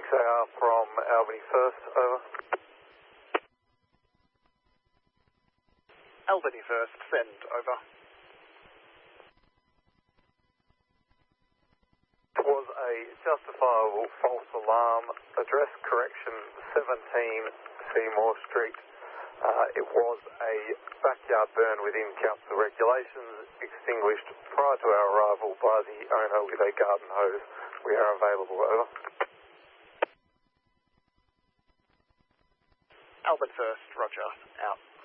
6AR from Albany First, over. Albany First, send, over. It was a justifiable false alarm, address correction 17 Seymour Street. It was a backyard burn within council regulations, extinguished prior to our arrival by the owner with a garden hose. We are available, over. Albany First, roger, out.